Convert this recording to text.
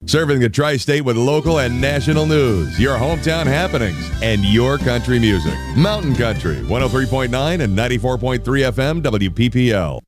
Serving the tri-state with local and national news, your hometown happenings, and your country music. Mountain Country, 103.9 and 94.3 FM WPPL.